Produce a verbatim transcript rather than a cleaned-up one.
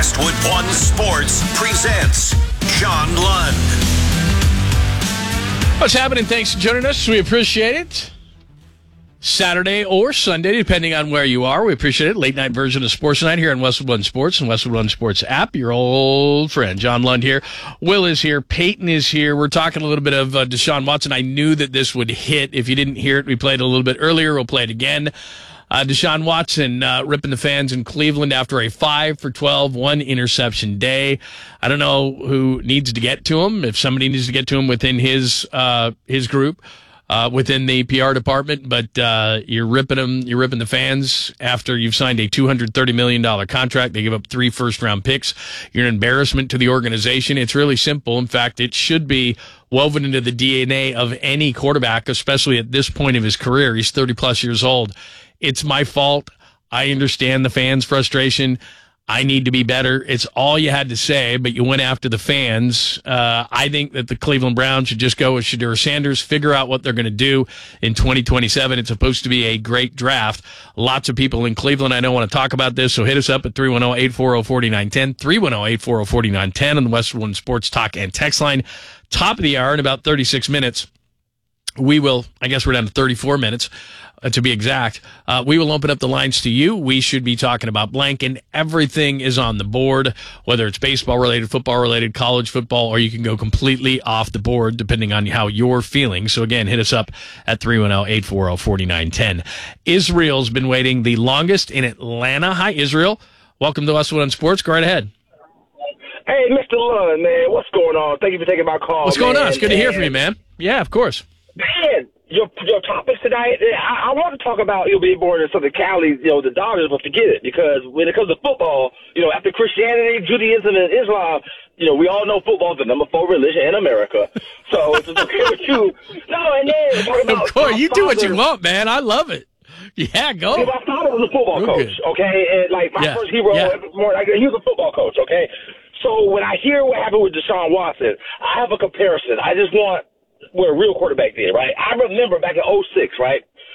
Westwood One Sports presents John Lund. What's happening? Thanks for joining us. We appreciate it. Saturday or Sunday, depending on where you are. We appreciate it. Late night version of Sports Night here on Westwood One Sports and Westwood One Sports app. Your old friend, John Lund here. Will is here. Peyton is here. We're talking a little bit of uh, Deshaun Watson. I knew that this would hit. If you didn't hear it, we played it a little bit earlier. We'll play it again. Uh, Deshaun Watson uh, ripping the fans in Cleveland after a five for twelve, one interception day. I don't know who needs to get to him, if somebody needs to get to him within his uh, his group, uh, within the P R department, but uh, you're ripping them, you're ripping the fans after you've signed a two hundred thirty million dollars contract. They give up three first-round picks. You're an embarrassment to the organization. It's really simple. In fact, it should be woven into the D N A of any quarterback, especially at this point of his career. He's thirty-plus years old. It's my fault. I understand the fans' frustration. I need to be better. It's all you had to say, but you went after the fans. Uh, I think that the Cleveland Browns should just go with Shedeur Sanders, figure out what they're going to do in twenty twenty-seven. It's supposed to be a great draft. Lots of people in Cleveland I know want to talk about this, so hit us up at three one zero, eight four zero, four nine one zero, three one zero, eight four zero, four nine one zero on the Westwood One Sports Talk and Text line. Top of the hour in about thirty-six minutes. We will, I guess we're down to thirty-four minutes. Uh, to be exact, uh, we will open up the lines to you. We should be talking about blank, and everything is on the board, whether it's baseball related, football related, college football, or you can go completely off the board depending on how you're feeling. So again, hit us up at three one zero, eight four zero, four nine one zero. Israel's been waiting the longest in Atlanta. Hi, Israel. Welcome to Westwood One Sports. Go right ahead. Hey, Mister Lund, man, what's going on? Thank you for taking my call. What's going man. on? It's good to hear from you, man. Yeah, of course. Man, your your topics tonight, I, I want to talk about, you'll be born in Southern Cali, you know, the Dodgers, but forget it, because when it comes to football, you know, after Christianity, Judaism, and Islam, you know, we all know football is the number four religion in America. So it's okay with you. No, and then talking about of course, you father, do what you want, man. I love it. Yeah, go. My father was a football Real coach, good. okay? And, like, my yeah. first hero, yeah. more like, he was a football coach, okay? So when I hear what happened with Deshaun Watson, I have a comparison. I just want where a real quarterback did, right? I remember back in oh six, right?